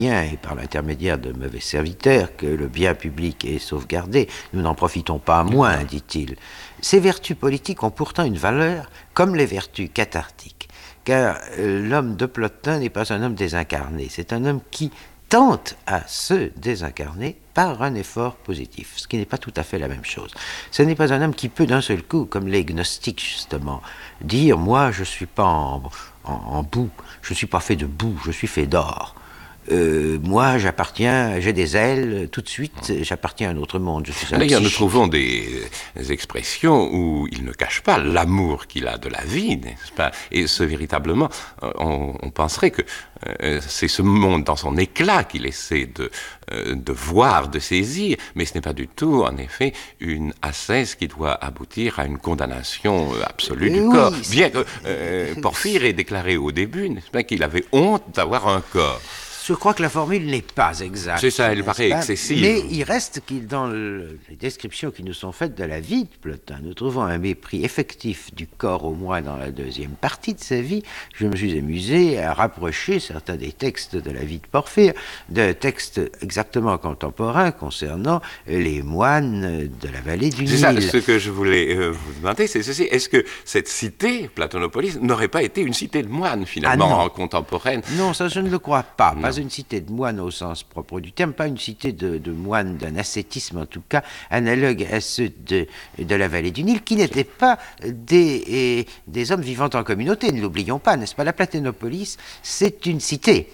et par l'intermédiaire de mauvais serviteurs que le bien public est sauvegardé. Nous n'en profitons pas moins, dit-il. Ces vertus politiques ont pourtant une valeur comme les vertus cathartiques, car l'homme de Plotin n'est pas un homme désincarné, c'est un homme qui tente à se désincarner par un effort positif, ce qui n'est pas tout à fait la même chose. Ce n'est pas un homme qui peut d'un seul coup, comme les gnostiques justement, dire « moi je ne suis pas en boue, je ne suis pas fait de boue, je suis fait d'or ». Moi, j'ai des ailes, tout de suite, j'appartiens à un autre monde. Je suis un D'ailleurs, nous psychique. trouvons des expressions où il ne cache pas l'amour qu'il a de la vie, n'est-ce pas? Et ce véritablement, on penserait que c'est ce monde dans son éclat qu'il essaie de voir, de saisir, mais ce n'est pas du tout, en effet, une ascèse qui doit aboutir à une condamnation absolue du corps. Bien que Porphyre ait déclaré au début, n'est-ce pas, qu'il avait honte d'avoir un corps. Je crois que la formule n'est pas exacte. C'est ça, elle paraît excessive. Mais il reste qu'il, dans les descriptions qui nous sont faites de la vie de Plotin, nous trouvons un mépris effectif du corps, au moins dans la deuxième partie de sa vie. Je me suis amusé à rapprocher certains des textes de la vie de Porphyre, de textes exactement contemporains concernant les moines de la vallée du Nil. C'est ça, ce que je voulais vous demander, c'est ceci. Est-ce que cette cité, Platonopolis, n'aurait pas été une cité de moines, finalement, contemporaine? Non, ça je ne le crois pas. Pas une cité de moines au sens propre du terme, pas une cité de moines d'un ascétisme en tout cas, analogue à ceux de la vallée du Nil, qui n'étaient pas des hommes vivant en communauté, ne l'oublions pas, n'est-ce pas? La Platénopolis, c'est une cité.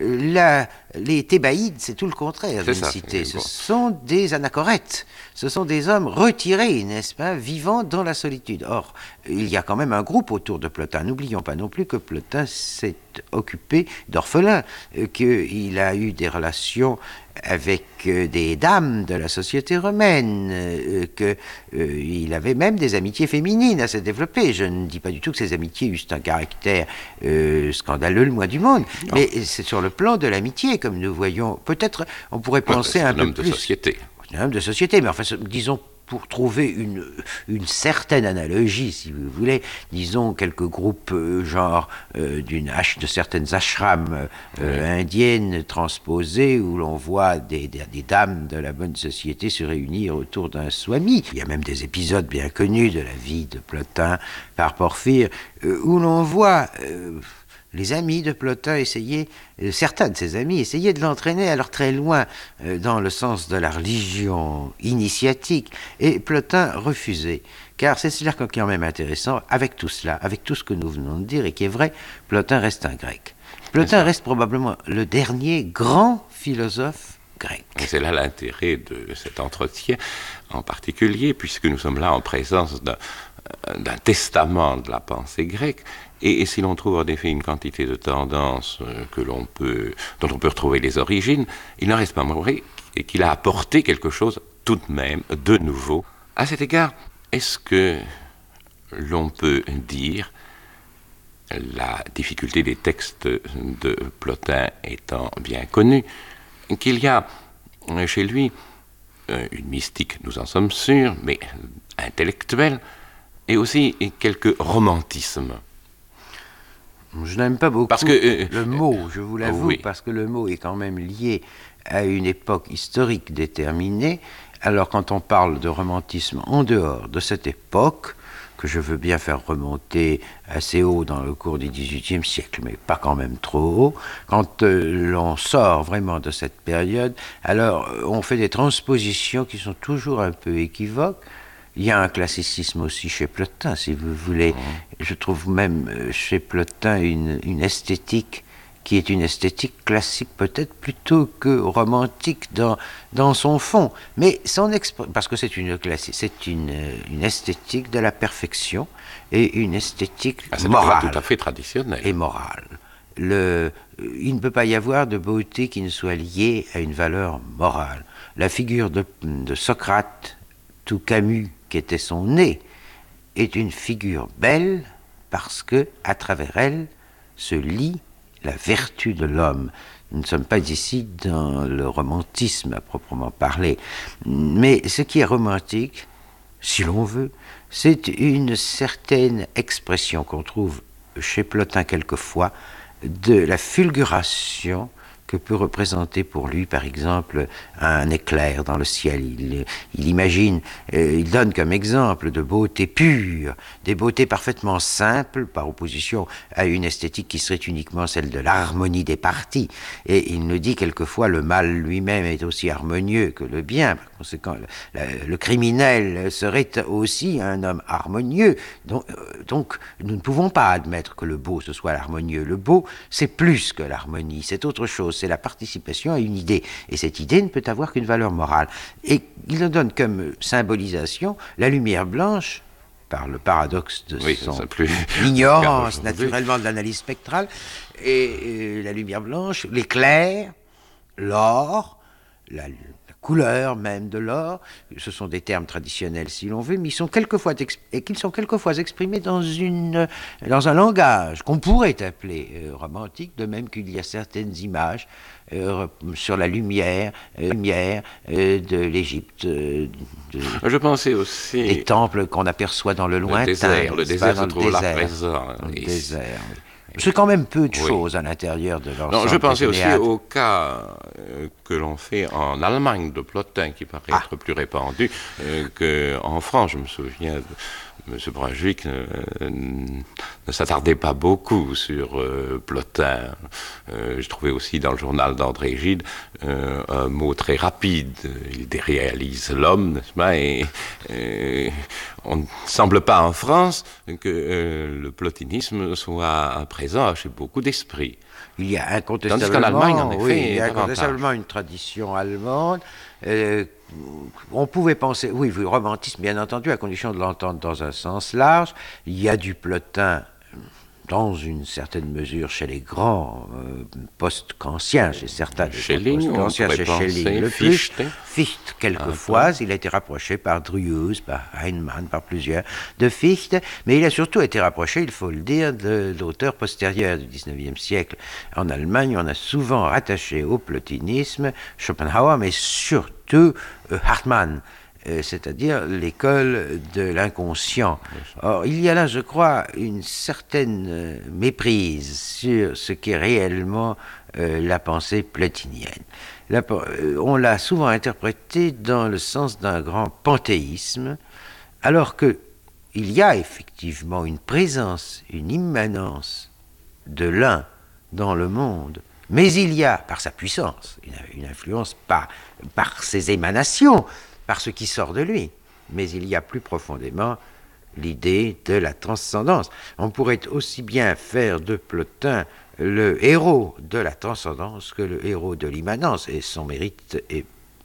Les Thébaïdes, c'est tout le contraire d'une cité. Ce sont des anachorètes. Ce sont des hommes retirés, n'est-ce pas, vivant dans la solitude. Or, il y a quand même un groupe autour de Plotin. N'oublions pas non plus que Plotin s'est occupé d'orphelins, qu'il a eu des relations avec des dames de la société romaine, qu'il avait même des amitiés féminines à se développer. Je ne dis pas du tout que ces amitiés eussent un caractère scandaleux, le moins du monde, mais c'est sur le plan de l'amitié, comme nous voyons. Peut-être on pourrait penser un peu plus... C'est un homme de société. C'est un homme de société, mais enfin, disons, pour trouver une certaine analogie, si vous voulez, disons quelques groupes genre de certaines ashrams indiennes transposées où l'on voit des dames de la bonne société se réunir autour d'un swami. Il y a même des épisodes bien connus de la vie de Plotin par Porphyre où l'on voit... les amis de Plotin certains de ses amis essayaient de l'entraîner alors très loin dans le sens de la religion initiatique, et Plotin refusait. Car c'est cela qui est quand même intéressant, avec tout cela, avec tout ce que nous venons de dire, et qui est vrai, Plotin reste un grec. Plotin reste probablement le dernier grand philosophe grec. Et c'est là l'intérêt de cet entretien en particulier, puisque nous sommes là en présence d'un testament de la pensée grecque. Et si l'on trouve en effet une quantité de tendances dont on peut retrouver les origines, il n'en reste pas moins vrai qu'il a apporté quelque chose tout de même de nouveau. À cet égard, est-ce que l'on peut dire, la difficulté des textes de Plotin étant bien connue, qu'il y a chez lui une mystique, nous en sommes sûrs, mais intellectuelle, et aussi quelques romantismes? Je n'aime pas beaucoup le mot, je vous l'avoue, parce que le mot est quand même lié à une époque historique déterminée. Alors quand on parle de romantisme en dehors de cette époque, que je veux bien faire remonter assez haut dans le cours du XVIIIe siècle, mais pas quand même trop haut, quand l'on sort vraiment de cette période, alors on fait des transpositions qui sont toujours un peu équivoques. Il y a un classicisme aussi chez Plotin, si vous voulez. Je trouve même chez Plotin une esthétique qui est une esthétique classique peut-être plutôt que romantique dans son fond. Mais parce que c'est une esthétique de la perfection et une esthétique morale. Tout à fait traditionnelle. Et morale. Il ne peut pas y avoir de beauté qui ne soit liée à une valeur morale. La figure de Socrate, tout Camus, qui était son nez, est une figure belle parce que, à travers elle, se lie la vertu de l'homme. Nous ne sommes pas ici dans le romantisme à proprement parler, mais ce qui est romantique, si l'on veut, c'est une certaine expression qu'on trouve chez Plotin quelquefois de la fulguration que peut représenter pour lui, par exemple, un éclair dans le ciel. Il imagine, il donne comme exemple de beauté pure, des beautés parfaitement simples, par opposition à une esthétique qui serait uniquement celle de l'harmonie des parties. Et il nous dit quelquefois le mal lui-même est aussi harmonieux que le bien. Par conséquent, le criminel serait aussi un homme harmonieux. Donc, nous ne pouvons pas admettre que le beau, ce soit l'harmonieux. Le beau, c'est plus que l'harmonie, c'est autre chose. C'est la participation à une idée. Et cette idée ne peut avoir qu'une valeur morale. Et il en donne comme symbolisation la lumière blanche, par le paradoxe de son ignorance naturellement de l'analyse spectrale, et la lumière blanche, l'éclair, l'or, la couleur même de l'or, ce sont des termes traditionnels si l'on veut, mais qu'ils sont quelquefois exprimés dans un langage qu'on pourrait appeler romantique, de même qu'il y a certaines images sur la lumière de l'Égypte, je pensais aussi des temples qu'on aperçoit dans le lointain, le désert se trouve là présent. Le désert, oui. C'est quand même peu de choses à l'intérieur de l'ensemble. Non, je pensais aussi au cas que l'on fait en Allemagne de Plotin, qui paraît être plus répandu qu'en France. Je me souviens de M. Brunswick ne s'attardait pas beaucoup sur Plotin. Je trouvais aussi dans le journal d'André Gide un mot très rapide. Il déréalise l'homme, n'est-ce pas? Et on ne semble pas en France que le plotinisme soit présent chez beaucoup d'esprits. Il y a incontestablement, tandis qu'en Allemagne, en effet, oui, il y a incontestablement une tradition allemande. On pouvait penser, oui, le romantisme, bien entendu, à condition de l'entendre dans un sens large. Il y a du Plotin dans une certaine mesure chez les grands post-kantiens, chez certains post-kantiens, chez Schelling le plus. Fichte, quelquefois, il a été rapproché par Druus, par Heinemann, par plusieurs, de Fichte, mais il a surtout été rapproché, il faut le dire, de l'auteur postérieur du XIXe siècle. En Allemagne, on a souvent rattaché au plotinisme Schopenhauer, mais surtout Hartmann, c'est-à-dire l'école de l'inconscient. Or, il y a là, je crois, une certaine méprise sur ce qu'est réellement la pensée plotinienne. On l'a souvent interprétée dans le sens d'un grand panthéisme, alors qu'il y a effectivement une présence, une immanence de l'un dans le monde, mais il y a, par sa puissance, une influence par ses émanations, par ce qui sort de lui. Mais il y a plus profondément l'idée de la transcendance. On pourrait aussi bien faire de Plotin le héros de la transcendance que le héros de l'immanence, et son mérite et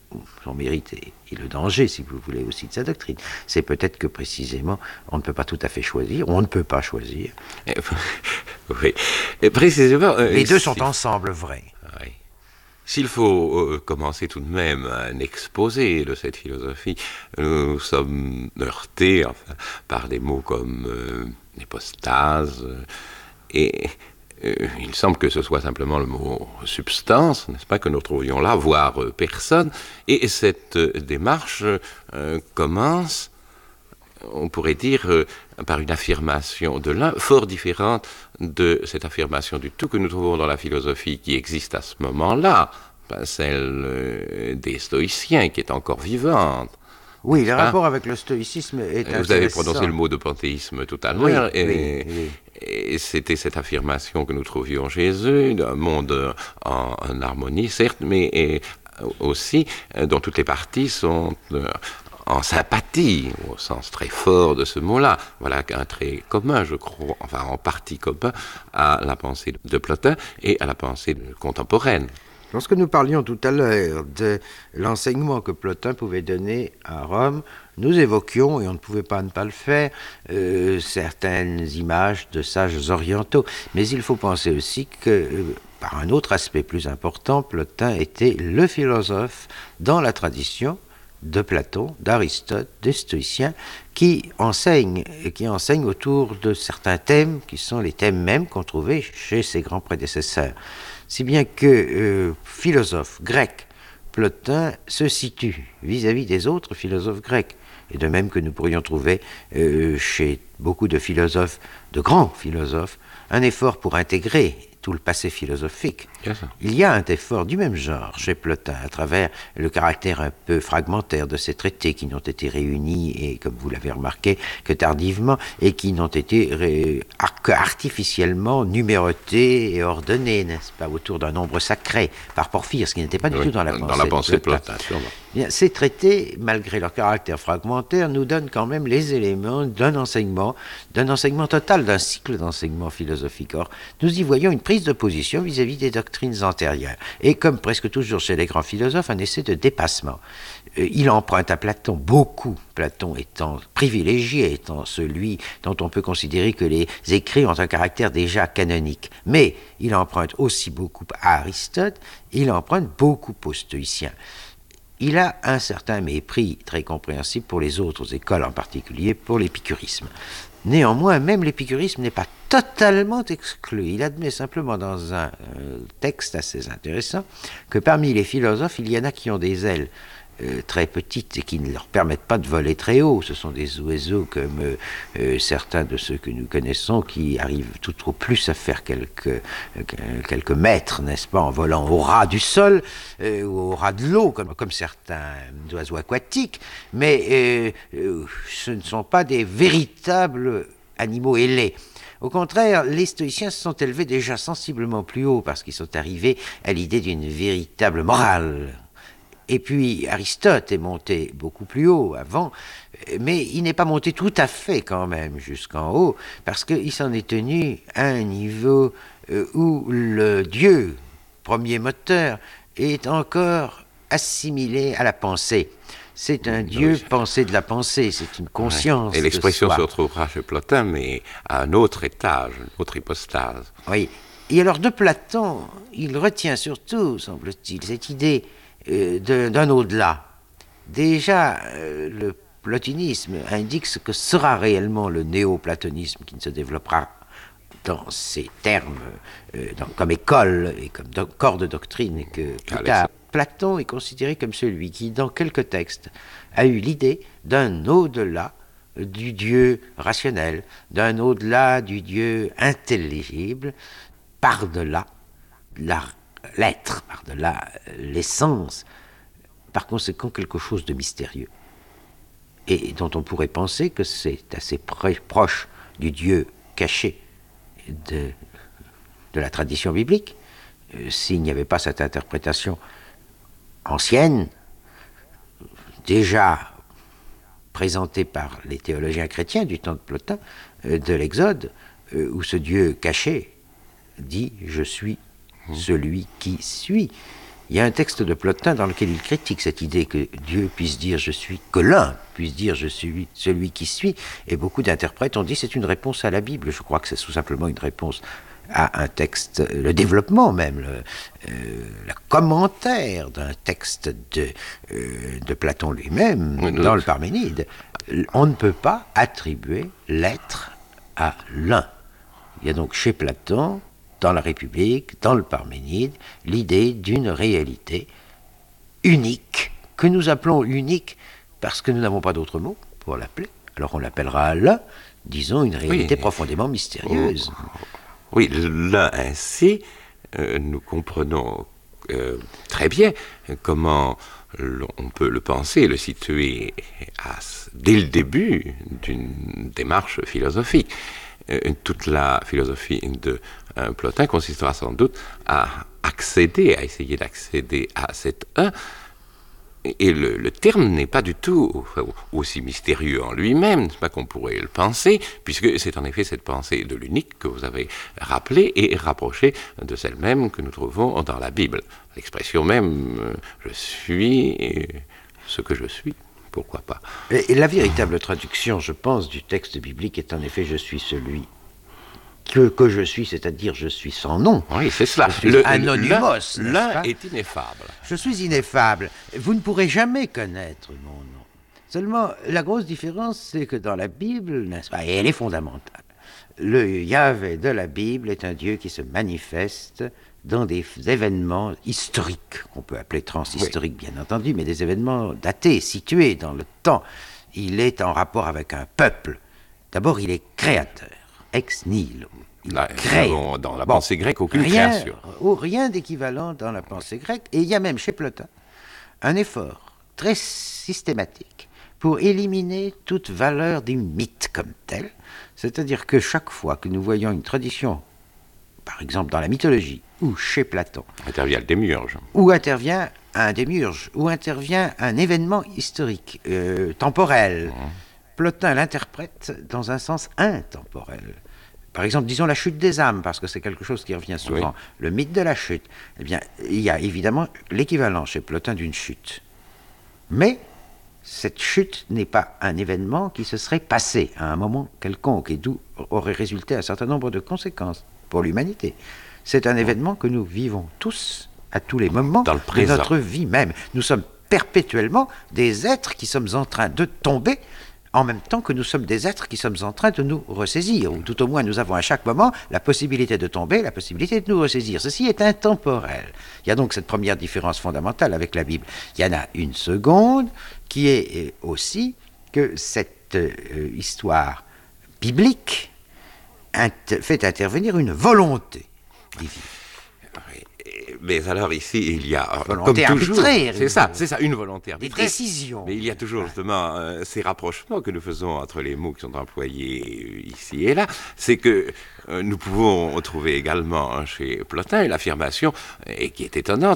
le danger, si vous voulez, aussi de sa doctrine. C'est peut-être que précisément, on ne peut pas tout à fait choisir, on ne peut pas choisir. Oui, et précisément... les deux sont ensemble vrais. Oui. S'il faut commencer tout de même un exposé de cette philosophie, nous sommes heurtés par des mots comme hypostase, et il semble que ce soit simplement le mot substance, n'est-ce pas, que nous trouvions là, voire personne, et cette démarche commence, on pourrait dire, par une affirmation de l'un, fort différente de cette affirmation du tout que nous trouvons dans la philosophie qui existe à ce moment-là, celle des stoïciens, qui est encore vivante. Oui, le rapport avec le stoïcisme est intéressant. Vous avez prononcé le mot de panthéisme tout à l'heure, et c'était cette affirmation que nous trouvions chez eux, d'un monde en harmonie, certes, mais aussi dont toutes les parties sont... en sympathie, au sens très fort de ce mot-là. Voilà un trait commun, je crois, enfin en partie commun, à la pensée de Plotin et à la pensée contemporaine. Lorsque nous parlions tout à l'heure de l'enseignement que Plotin pouvait donner à Rome, nous évoquions, et on ne pouvait pas ne pas le faire, certaines images de sages orientaux. Mais il faut penser aussi que, par un autre aspect plus important, Plotin était le philosophe dans la tradition de Platon, d'Aristote, des stoïciens, qui enseignent autour de certains thèmes qui sont les thèmes mêmes qu'on trouvait chez ses grands prédécesseurs. Si bien que, philosophe grec, Plotin se situe vis-à-vis des autres philosophes grecs. Et de même que nous pourrions trouver chez beaucoup de philosophes, de grands philosophes, un effort pour intégrer tout le passé philosophique. Bien sûr. Il y a un effort du même genre chez Plotin, à travers le caractère un peu fragmentaire de ces traités qui n'ont été réunis, et comme vous l'avez remarqué, que tardivement, et qui n'ont été que artificiellement numérotés et ordonnés, n'est-ce pas, autour d'un nombre sacré, par Porphyre, ce qui n'était pas du tout dans la pensée de Plotin. Bien, ces traités, malgré leur caractère fragmentaire, nous donnent quand même les éléments d'un enseignement total, d'un cycle d'enseignement philosophique. Or, nous y voyons une prise de position vis-à-vis des doctrines antérieures. Et comme presque toujours chez les grands philosophes, un essai de dépassement. Il emprunte à Platon beaucoup, Platon étant privilégié, étant celui dont on peut considérer que les écrits ont un caractère déjà canonique. Mais il emprunte aussi beaucoup à Aristote, il emprunte beaucoup aux stoïciens. Il a un certain mépris très compréhensible pour les autres écoles, en particulier pour l'épicurisme. Néanmoins, même l'épicurisme n'est pas totalement exclu. Il admet simplement dans un texte assez intéressant que parmi les philosophes, il y en a qui ont des ailes très petites et qui ne leur permettent pas de voler très haut. Ce sont des oiseaux comme certains de ceux que nous connaissons qui arrivent tout au plus à faire quelques mètres, n'est-ce pas, en volant au ras du sol ou au ras de l'eau, comme certains oiseaux aquatiques, mais ce ne sont pas des véritables animaux ailés. Au contraire, les stoïciens se sont élevés déjà sensiblement plus haut parce qu'ils sont arrivés à l'idée d'une véritable morale. Et puis Aristote est monté beaucoup plus haut avant, mais il n'est pas monté tout à fait quand même jusqu'en haut, parce qu'il s'en est tenu à un niveau où le Dieu, premier moteur, est encore assimilé à la pensée. C'est un Dieu pensé de la pensée, c'est une conscience. Et l'expression de soi. se retrouvera chez Plotin, mais à un autre étage, une autre hypostase. Oui. Et alors de Platon, il retient surtout, semble-t-il, cette idée d'un au-delà. Déjà, le plotinisme indique ce que sera réellement le néo-platonisme qui ne se développera dans ces termes comme école et comme corps de doctrine que plus tard. Platon est considéré comme celui qui, dans quelques textes, a eu l'idée d'un au-delà du Dieu rationnel, d'un au-delà du Dieu intelligible, par-delà l'être, par-delà l'essence, par conséquent quelque chose de mystérieux, et dont on pourrait penser que c'est assez proche du Dieu caché de la tradition biblique, s'il n'y avait pas cette interprétation ancienne, déjà présentée par les théologiens chrétiens du temps de Plotin, de l'Exode, où ce Dieu caché dit « Je suis celui qui suis ». Il y a un texte de Plotin dans lequel il critique cette idée que Dieu puisse dire « je suis », que l'un puisse dire « je suis celui qui suis », et beaucoup d'interprètes ont dit c'est une réponse à la Bible. Je crois que c'est tout simplement une réponse à un texte, le développement même, le commentaire d'un texte de Platon lui-même, dans le Parménide. On ne peut pas attribuer l'être à l'un. Il y a donc chez Platon, dans la République, dans le Parménide, l'idée d'une réalité unique, que nous appelons unique parce que nous n'avons pas d'autre mot pour l'appeler. Alors on l'appellera l'un, disons une réalité profondément mystérieuse. Oui, l'un ainsi, nous comprenons très bien comment on peut le penser, le situer dès le début d'une démarche philosophique. Toute la philosophie de Plotin consistera sans doute à essayer d'accéder à cet un. Et le terme n'est pas du tout aussi mystérieux en lui-même, c'est pas qu'on pourrait le penser, puisque c'est en effet cette pensée de l'unique que vous avez rappelée et rapprochée de celle même que nous trouvons dans la Bible. L'expression même « je suis ce que je suis ». Pourquoi pas. Et la véritable traduction, je pense, du texte biblique est en effet « je suis celui que je suis », c'est-à-dire je suis sans nom. Oui, c'est cela. Anonymous. L'un est ineffable. Je suis ineffable. Vous ne pourrez jamais connaître mon nom. Seulement, la grosse différence, c'est que dans la Bible, n'est-ce pas, et elle est fondamentale, le Yahvé de la Bible est un Dieu qui se manifeste dans des événements historiques, qu'on peut appeler transhistoriques, bien entendu, mais des événements datés, situés dans le temps. Il est en rapport avec un peuple. D'abord, il est créateur, ex nihilo. Il crée. Dans la pensée grecque, aucune création. Rien d'équivalent dans la pensée grecque. Et il y a même chez Plotin un effort très systématique pour éliminer toute valeur du mythe comme tel. C'est-à-dire que chaque fois que nous voyons une tradition, par exemple dans la mythologie, ou chez Platon, intervient le démiurge. Ou intervient un démiurge, ou intervient un événement historique, temporel. Plotin l'interprète dans un sens intemporel. Par exemple, disons la chute des âmes, parce que c'est quelque chose qui revient souvent. Oui. Le mythe de la chute. Eh bien, il y a évidemment l'équivalent chez Plotin d'une chute. Mais cette chute n'est pas un événement qui se serait passé à un moment quelconque et d'où aurait résulté un certain nombre de conséquences pour l'humanité. C'est un événement que nous vivons tous, à tous les moments de notre vie même. Nous sommes perpétuellement des êtres qui sommes en train de tomber, en même temps que nous sommes des êtres qui sommes en train de nous ressaisir, ou tout au moins nous avons à chaque moment la possibilité de tomber, la possibilité de nous ressaisir. Ceci est intemporel. Il y a donc cette première différence fondamentale avec la Bible. Il y en a une seconde, qui est aussi que cette histoire biblique fait intervenir une volonté divine. Mais alors ici, il y a, volonté comme toujours, arbitraire. C'est ça, une volonté arbitraire. Des décisions. Mais il y a toujours justement ces rapprochements que nous faisons entre les mots qui sont employés ici et là. C'est que nous pouvons trouver également chez Plotin l'affirmation, et qui est étonnante,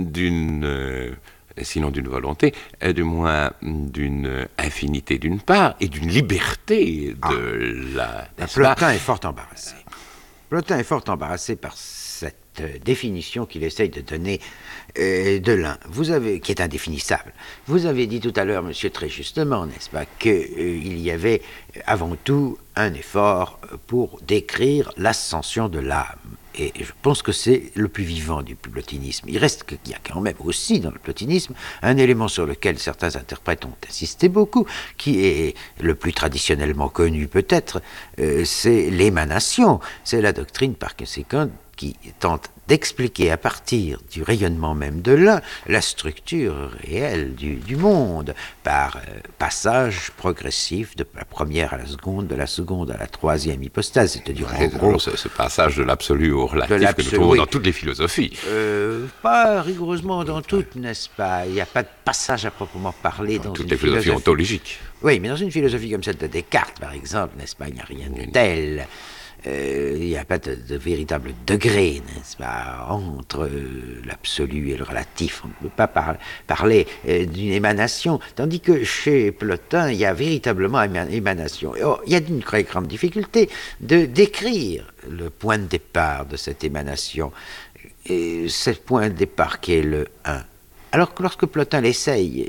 sinon d'une volonté, du moins d'une infinité d'une part, et d'une liberté de la... Plotin est fort embarrassé. Plotin est fort embarrassé par cette définition qu'il essaye de donner de l'un, qui est indéfinissable. Vous avez dit tout à l'heure, monsieur, très justement, n'est-ce pas, qu'il y avait avant tout un effort pour décrire l'ascension de l'âme. Et je pense que c'est le plus vivant du plotinisme. Il reste qu'il y a quand même aussi dans le plotinisme un élément sur lequel certains interprètes ont insisté beaucoup, qui est le plus traditionnellement connu peut-être, c'est l'émanation. C'est la doctrine par conséquent qui tente d'expliquer à partir du rayonnement même de l'un la structure réelle du monde par passage progressif de la première à la seconde, de la seconde à la troisième hypostase, c'est-à-dire en gros ce passage de l'absolu au relatif que nous trouvons dans toutes les philosophies. Pas rigoureusement dans toutes, n'est-ce pas? Il n'y a pas de passage à proprement parler dans toutes les philosophies ontologiques. Oui, mais dans une philosophie comme celle de Descartes, par exemple, n'est-ce pas, il n'y a rien de tel. Il n'y a pas de véritable degré, n'est-ce pas, entre l'absolu et le relatif. On ne peut pas parler d'une émanation, tandis que chez Plotin, il y a véritablement une émanation. Or, il y a une très grande difficulté de décrire le point de départ de cette émanation, et ce point de départ qui est le 1. Alors que lorsque Plotin l'essaye,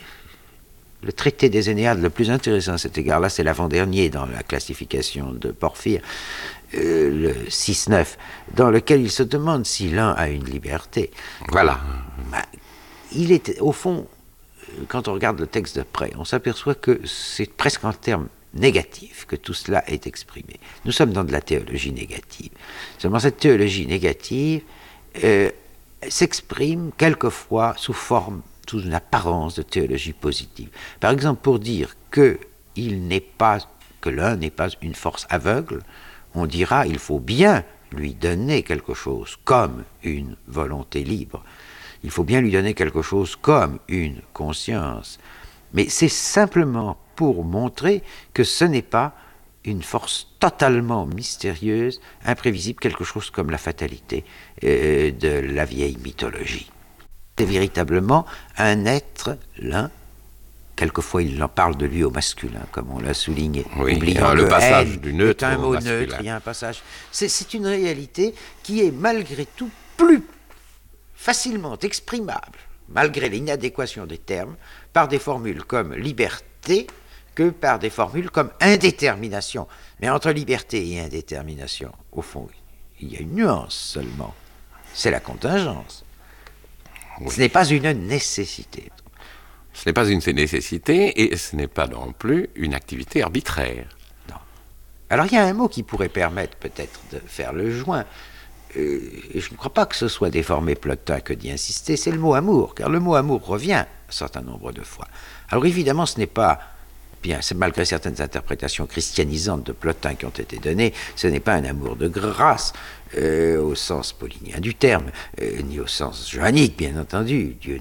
le traité des Énéades le plus intéressant à cet égard-là, c'est l'avant-dernier dans la classification de Porphyre, le 6-9, dans lequel il se demande si l'un a une liberté. Voilà. Il est, au fond, quand on regarde le texte de près, on s'aperçoit que c'est presque en termes négatifs que tout cela est exprimé. Nous sommes dans de la théologie négative. Seulement cette théologie négative s'exprime quelquefois sous une apparence de théologie positive. Par exemple, pour dire que l'un n'est pas une force aveugle, on dira il faut bien lui donner quelque chose comme une volonté libre. Il faut bien lui donner quelque chose comme une conscience. Mais c'est simplement pour montrer que ce n'est pas une force totalement mystérieuse, imprévisible, quelque chose comme la fatalité de la vieille mythologie. C'est véritablement un être, l'un. Quelquefois, il en parle de lui au masculin, comme on l'a souligné. Oui, oubliant le que passage du neutre est un mot masculin. Neutre, il y a un passage. C'est une réalité qui est malgré tout plus facilement exprimable, malgré l'inadéquation des termes, par des formules comme liberté que par des formules comme indétermination. Mais entre liberté et indétermination, au fond, il y a une nuance seulement. C'est la contingence. Oui. Ce n'est pas une nécessité. Ce n'est pas une nécessité et ce n'est pas non plus une activité arbitraire. Non. Alors il y a un mot qui pourrait permettre peut-être de faire le joint. Je ne crois pas que ce soit déformé Plotin que d'y insister, c'est le mot amour, car le mot amour revient un certain nombre de fois. Alors évidemment, ce n'est pas bien, c'est malgré certaines interprétations christianisantes de Plotin qui ont été données, ce n'est pas un amour de grâce au sens paulinien du terme, ni au sens johannique, bien entendu. Dieu